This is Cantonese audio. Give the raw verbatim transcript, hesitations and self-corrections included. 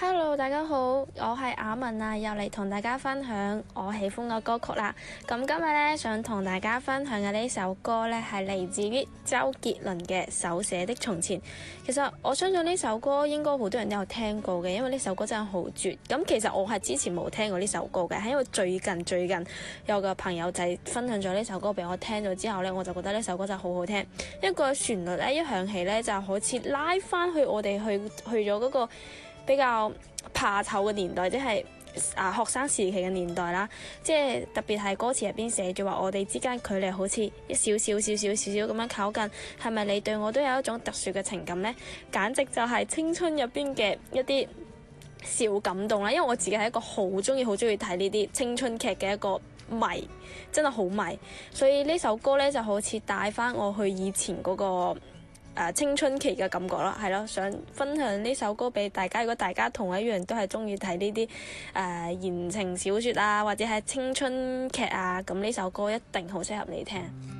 Hello，大家好，我係阿文啊，又嚟同大家分享我喜歡嘅歌曲啦。咁今日咧想同大家分享嘅呢首歌咧係嚟自於周杰倫嘅《手寫的從前》。其實我相信呢首歌應該好多人都有聽過嘅，因為呢首歌真係好絕。咁其實我係之前冇聽過呢首歌嘅，係因為最近最近有個朋友仔分享咗呢首歌俾我聽咗之後咧，我就覺得呢首歌真係好好聽。一個旋律咧一響起咧，就好似拉翻去我哋去去咗嗰個比較怕醜嘅年代，即係啊學生時期嘅年代啦。即係特別係歌詞入邊寫住話，我哋之間距離好似一少少少少少少咁樣靠近，係咪你對我都有一種特殊嘅情感呢？簡直就係青春入邊嘅一啲小感動啦。因為我自己係一個好中意好中意睇呢啲青春劇嘅一個迷，真係好迷。所以呢首歌呢，就好似帶翻我去以前嗰個誒青春期嘅感覺咯，係咯，想分享呢首歌俾大家。如果大家同我一樣都係中意睇呢啲誒言情小説啊，或者係青春劇啊，咁呢首歌一定好適合你聽。